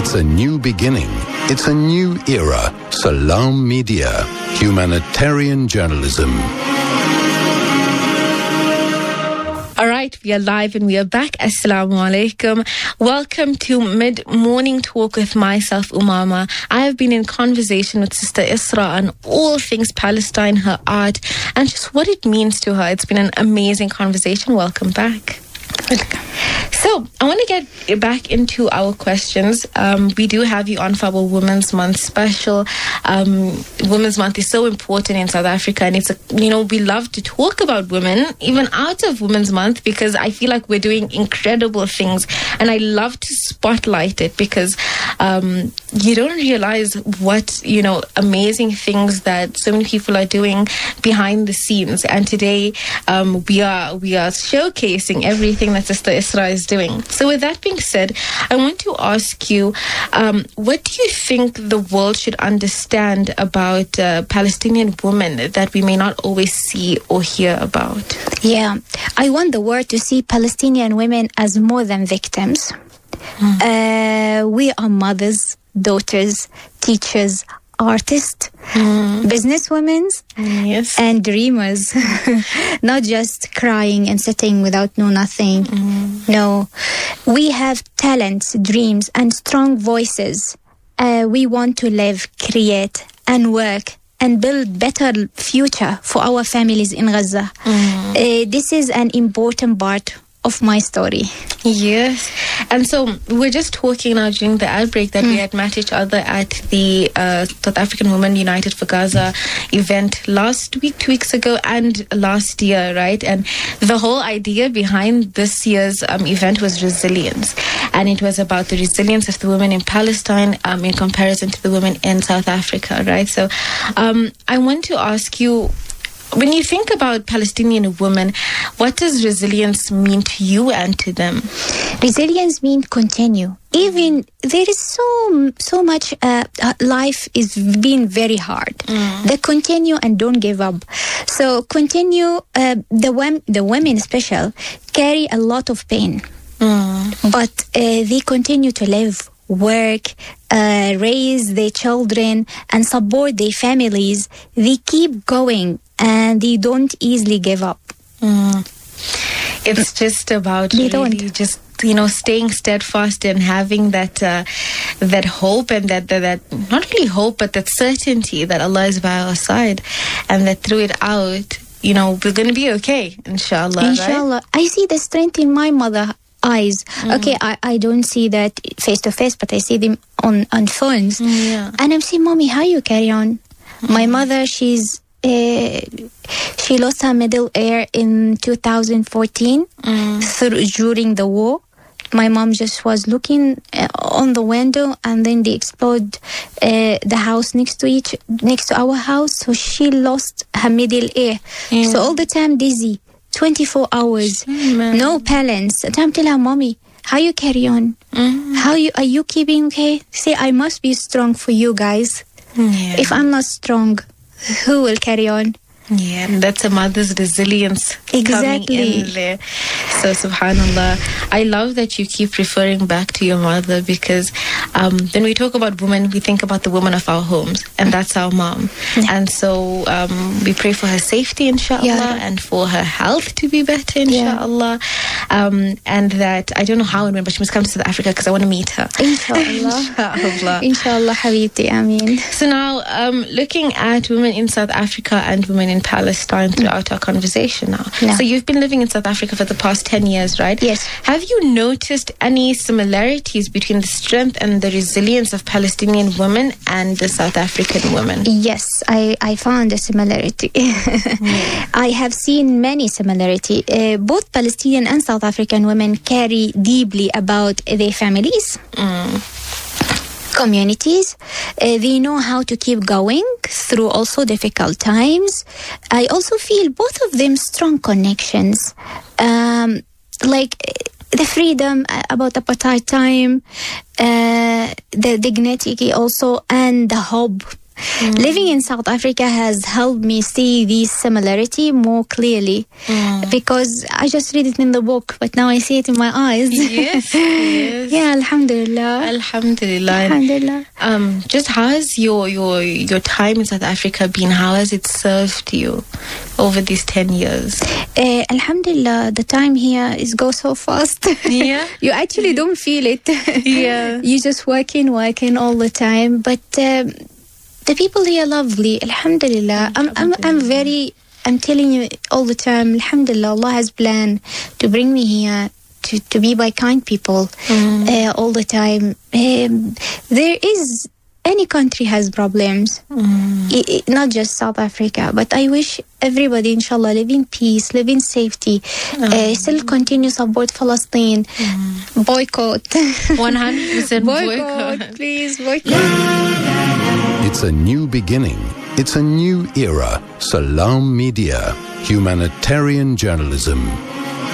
It's a new beginning. It's a new era. Salam Media. Humanitarian journalism. All right, we are live and we are back. Assalamu alaikum. Welcome to Mid-Morning Talk with myself, Umama. I have been in conversation with Sister Isra on all things Palestine, her art, and just what it means to her. It's been an amazing conversation. Welcome back. Welcome. So, I want to get back into our questions. We do have you on for our Women's Month special. Women's Month is so important in South Africa, and it's we love to talk about women, even out of Women's Month, because I feel like we're doing incredible things, and I love to spotlight it because you don't realize what amazing things that so many people are doing behind the scenes. And today we are showcasing everything that Sister Isra is doing. So with that being said, I want to ask you, what do you think the world should understand about Palestinian women that we may not always see or hear about? Yeah, I want the world to see Palestinian women as more than victims. We are mothers, daughters, teachers, artists, businesswomen, yes, and dreamers. Not just crying and sitting without nothing. No, we have talents, dreams, and strong voices. We want to live, create, and work and build better future for our families in Gaza. This is an important part of my story. Yes. And so we're just talking now during the outbreak that we had met each other at the South African Women United for Gaza event last week, 2 weeks ago, and last year, right? And the whole idea behind this year's event was resilience. And it was about the resilience of the women in Palestine in comparison to the women in South Africa, right? So I want to ask you, when you think about Palestinian women, what does resilience mean to you and to them? Resilience means continue. Even there is so much life is being very hard. They continue and don't give up. So continue. The women, especially, carry a lot of pain, but they continue to live, work, raise their children, and support their families. They keep going. And they don't easily give up. It's just about really just staying steadfast and having that hope and that not really hope but that certainty that Allah is by our side, and that through it out we're going to be okay, inshallah. Inshallah, right? I see the strength in my mother eyes. Okay, I don't see that face to face, but I see them on phones. And I'm saying, Mommy, how you carry on? My mother, she lost her middle ear in 2014 during the war. My mom just was looking on the window, and then they exploded the house next to our house. So she lost her middle ear. So all the time dizzy, 24 hours, no balance. I'm telling her, Mommy, how you carry on? Are you keeping okay? Say, I must be strong for you guys. If I'm not strong, who will carry on? Yeah, and that's a mother's resilience coming in there. So, subhanallah, I love that you keep referring back to your mother, because when we talk about women, we think about the woman of our homes, and that's our mom. And so we pray for her safety, inshallah, and for her health to be better, inshallah. And that, I don't know how and when, but she must come to South Africa because I want to meet her. Inshallah. Inshallah, Habibti, Ameen. So now, looking at women in South Africa and women in Palestine throughout our conversation now. So you've been living in South Africa for the past 10 years, right? Yes. Have you noticed any similarities between the strength and the resilience of Palestinian women and the South African women? Yes, I found a similarity. I have seen many similarities. Both Palestinian and South African women carry deeply about their families. Communities. They know how to keep going through also difficult times. I also feel both of them strong connections, like the freedom about apartheid time, the dignity also, and the hope Living in South Africa has helped me see this similarity more clearly because I just read it in the book, but now I see it in my eyes. Yes, yes. Yeah, alhamdulillah. Alhamdulillah. Alhamdulillah. Just how has your time in South Africa been? How has it served you over these 10 years? Alhamdulillah, the time here is go so fast. Yeah. You actually don't feel it. Yeah. You just working all the time. But the people here are lovely. Alhamdulillah. I'm telling you all the time, alhamdulillah, Allah has planned to bring me here to be by kind people all the time. There is, any country has problems, not just South Africa, but I wish everybody, inshallah, live in peace, live in safety, still continue support Palestine, boycott. 100% boycott, please, boycott. It's a new beginning. It's a new era. Salam Media. Humanitarian journalism.